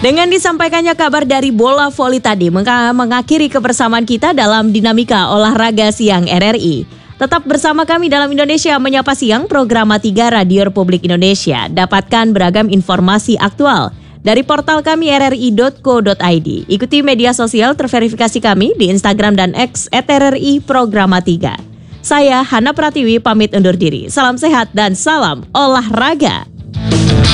Dengan disampaikannya kabar dari bola voli tadi mengakhiri kebersamaan kita dalam Dinamika Olahraga Siang RRI. Tetap bersama kami dalam Indonesia Menyapa Siang, program 3 Radio Republik Indonesia. Dapatkan beragam informasi aktual dari portal kami rri.co.id. Ikuti media sosial terverifikasi kami di Instagram dan X @RRI Programa 3. Saya Hana Pratiwi pamit undur diri. Salam sehat dan salam olahraga.